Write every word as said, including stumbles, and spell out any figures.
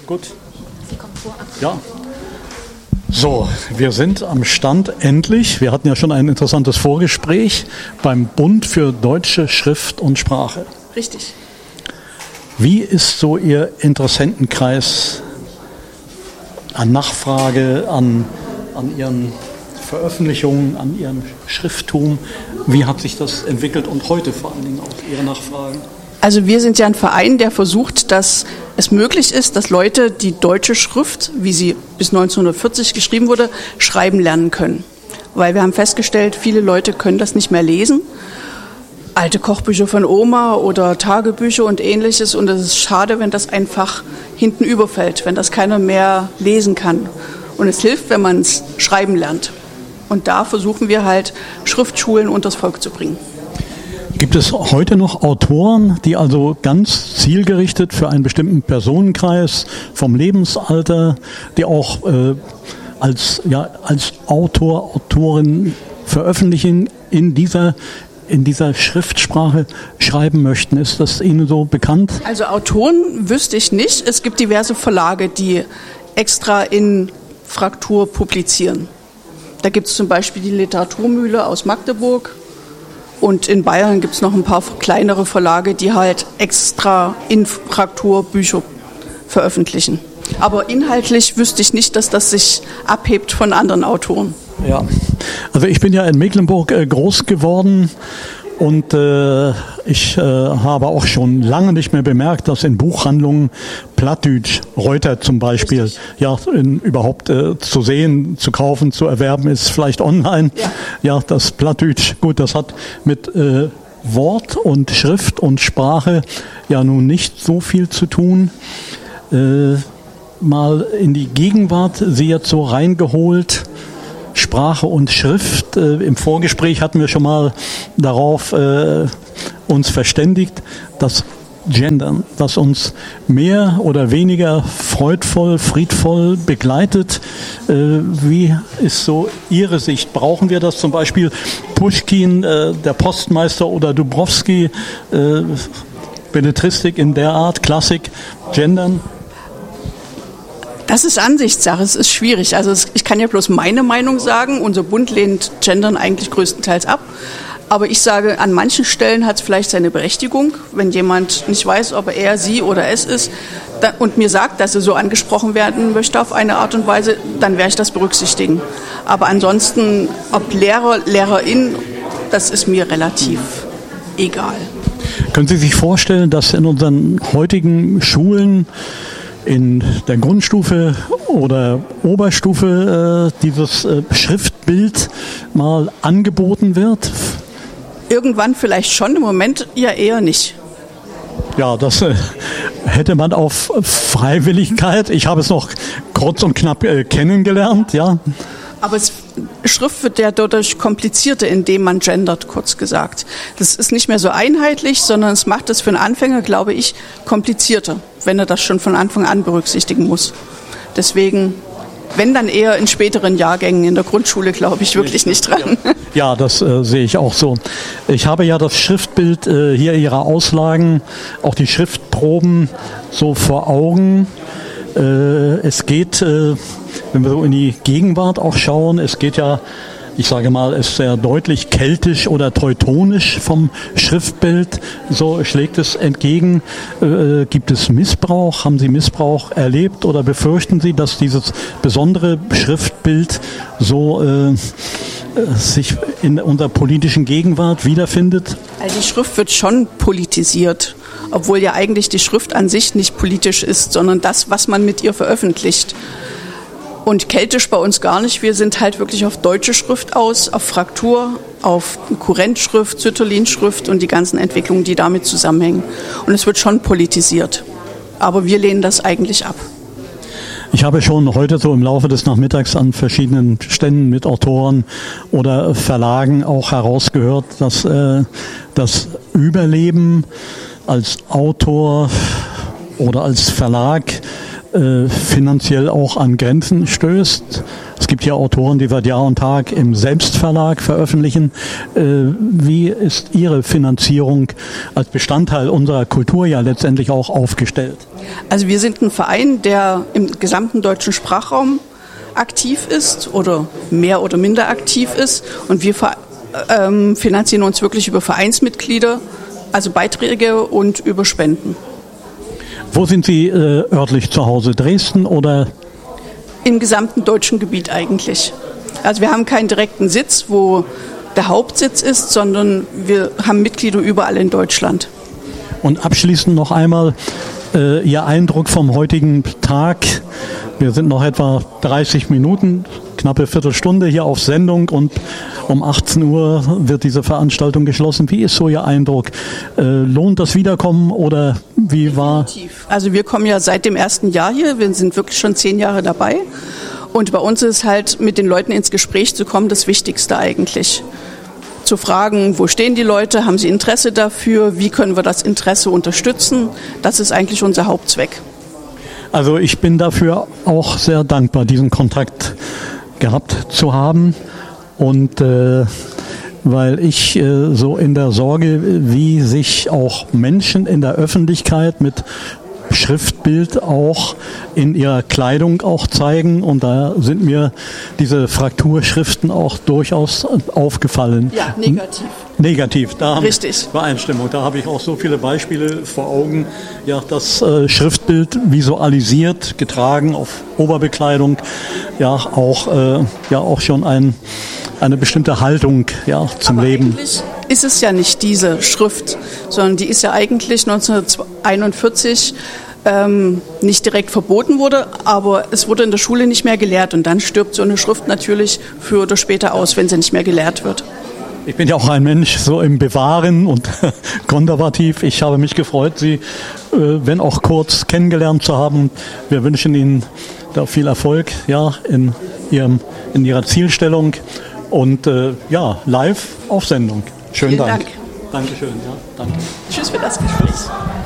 Gut. Sie kommt vor. Ja. So, wir sind am Stand endlich. Wir hatten ja schon ein interessantes Vorgespräch beim Bund für deutsche Schrift und Sprache. Richtig. Wie ist so Ihr Interessentenkreis an Nachfrage, an, an Ihren Veröffentlichungen, an Ihrem Schrifttum? Wie hat sich das entwickelt und heute vor allen Dingen auch Ihre Nachfragen? Also wir sind ja ein Verein, der versucht, dass es möglich ist, dass Leute die deutsche Schrift, wie sie bis neunzehnhundertvierzig geschrieben wurde, schreiben lernen können. Weil wir haben festgestellt, viele Leute können das nicht mehr lesen. Alte Kochbücher von Oma oder Tagebücher und Ähnliches. Und es ist schade, wenn das einfach hinten überfällt, wenn das keiner mehr lesen kann. Und es hilft, wenn man es schreiben lernt. Und da versuchen wir halt, Schriftschulen unters Volk zu bringen. Gibt es heute noch Autoren, die also ganz zielgerichtet für einen bestimmten Personenkreis vom Lebensalter, die auch äh, als, ja, als Autor, Autorin veröffentlichen, in dieser in dieser Schriftsprache schreiben möchten? Ist das Ihnen so bekannt? Also Autoren wüsste ich nicht. Es gibt diverse Verlage, die extra in Fraktur publizieren. Da gibt es zum Beispiel die Literaturmühle aus Magdeburg. Und in Bayern gibt es noch ein paar kleinere Verlage, die halt extra in Fraktur Bücher veröffentlichen. Aber inhaltlich wüsste ich nicht, dass das sich abhebt von anderen Autoren. Ja, also ich bin ja in Mecklenburg äh, groß geworden und äh, ich äh, habe auch schon lange nicht mehr bemerkt, dass in Buchhandlungen Plattdeutsch, Reuter zum Beispiel, Richtig. ja in, überhaupt äh, zu sehen, zu kaufen, zu erwerben ist, vielleicht online. Ja, ja das Plattdeutsch, gut, das hat mit äh, Wort und Schrift und Sprache ja nun nicht so viel zu tun. Äh, mal in die Gegenwart sie jetzt so reingeholt. Sprache und Schrift. Äh, Im Vorgespräch hatten wir schon mal darauf äh, uns verständigt, dass Gendern, das uns mehr oder weniger freudvoll, friedvoll begleitet. Äh, wie ist so Ihre Sicht? Brauchen wir das zum Beispiel? Puschkin, äh, der Postmeister oder Dubrovsky, äh, Belletristik in der Art, Klassik, Gendern? Das ist Ansichtssache, es ist schwierig. Also ich kann ja bloß meine Meinung sagen. Unser Bund lehnt Gendern eigentlich größtenteils ab. Aber ich sage, an manchen Stellen hat es vielleicht seine Berechtigung. Wenn jemand nicht weiß, ob er er, sie oder es ist und mir sagt, dass er so angesprochen werden möchte auf eine Art und Weise, dann werde ich das berücksichtigen. Aber ansonsten, ob Lehrer, Lehrerin, das ist mir relativ egal. Können Sie sich vorstellen, dass in unseren heutigen Schulen in der Grundstufe oder Oberstufe äh, dieses äh, Schriftbild mal angeboten wird? Irgendwann vielleicht schon, im Moment ja eher nicht. Ja, das äh, hätte man auf Freiwilligkeit, ich habe es noch kurz und knapp äh, kennengelernt, ja. Aber es, Schrift wird ja dadurch komplizierter, indem man gendert, kurz gesagt. Das ist nicht mehr so einheitlich, sondern es macht es für einen Anfänger, glaube ich, komplizierter, wenn er das schon von Anfang an berücksichtigen muss. Deswegen, wenn dann eher in späteren Jahrgängen in der Grundschule, glaube ich, wirklich nicht dran. Ja, das äh, sehe ich auch so. Ich habe ja das Schriftbild äh, hier Ihrer Auslagen, auch die Schriftproben so vor Augen. Äh, es geht, äh, wenn wir so in die Gegenwart auch schauen, es geht ja, ich sage mal, es ist sehr deutlich keltisch oder teutonisch vom Schriftbild, so schlägt es entgegen. Äh, gibt es Missbrauch? Haben Sie Missbrauch erlebt oder befürchten Sie, dass dieses besondere Schriftbild so äh, sich in unserer politischen Gegenwart wiederfindet? Also die Schrift wird schon politisiert, obwohl ja eigentlich die Schrift an sich nicht politisch ist, sondern das, was man mit ihr veröffentlicht. Und keltisch bei uns gar nicht. Wir sind halt wirklich auf deutsche Schrift aus, auf Fraktur, auf Kurrentschrift, Sütterlin-Schrift und die ganzen Entwicklungen, die damit zusammenhängen. Und es wird schon politisiert. Aber wir lehnen das eigentlich ab. Ich habe schon heute so im Laufe des Nachmittags an verschiedenen Ständen mit Autoren oder Verlagen auch herausgehört, dass äh, das Überleben als Autor oder als Verlag äh, finanziell auch an Grenzen stößt. Es gibt ja Autoren, die seit Jahr und Tag im Selbstverlag veröffentlichen. Äh, wie ist Ihre Finanzierung als Bestandteil unserer Kultur ja letztendlich auch aufgestellt? Also wir sind ein Verein, der im gesamten deutschen Sprachraum aktiv ist oder mehr oder minder aktiv ist. Und wir ähm, finanzieren uns wirklich über Vereinsmitglieder, also Beiträge und über Spenden. Wo sind Sie äh, örtlich zu Hause? Dresden oder? Im gesamten deutschen Gebiet eigentlich. Also wir haben keinen direkten Sitz, wo der Hauptsitz ist, sondern wir haben Mitglieder überall in Deutschland. Und abschließend noch einmal äh, Ihr Eindruck vom heutigen Tag. Wir sind noch etwa dreißig Minuten, knappe Viertelstunde hier auf Sendung und um achtzehn Uhr wird diese Veranstaltung geschlossen. Wie ist so Ihr Eindruck? Äh, lohnt das Wiederkommen oder wie war? Also wir kommen ja seit dem ersten Jahr hier, wir sind wirklich schon zehn Jahre dabei und bei uns ist halt mit den Leuten ins Gespräch zu kommen das Wichtigste eigentlich. Zu fragen, wo stehen die Leute, haben sie Interesse dafür, wie können wir das Interesse unterstützen, das ist eigentlich unser Hauptzweck. Also ich bin dafür auch sehr dankbar, diesen Kontakt gehabt zu haben und äh, weil ich äh, so in der Sorge, wie sich auch Menschen in der Öffentlichkeit mit Schriftbild auch in ihrer Kleidung auch zeigen und da sind mir diese Frakturschriften auch durchaus aufgefallen. Ja, negativ. Negativ, da haben Richtig. Übereinstimmung. Da habe ich auch so viele Beispiele vor Augen. Ja, das äh, Schriftbild visualisiert, getragen auf Oberbekleidung, ja auch äh, ja auch schon ein, eine bestimmte Haltung ja zum Aber Leben. Eigentlich ist es ja nicht diese Schrift, sondern die ist ja eigentlich neunzehnhunderteinundvierzig ähm, nicht direkt verboten wurde, aber es wurde in der Schule nicht mehr gelehrt und dann stirbt so eine Schrift natürlich früher oder später aus, wenn sie nicht mehr gelehrt wird. Ich bin ja auch ein Mensch so im Bewahren und konservativ. Ich habe mich gefreut, Sie, äh, wenn auch kurz, kennengelernt zu haben. Wir wünschen Ihnen da viel Erfolg ja, in, Ihrem, in Ihrer Zielstellung und äh, ja, live auf Sendung. Schönen Vielen Dank. Dank. Dankeschön. Ja, danke. Tschüss für das Gespräch.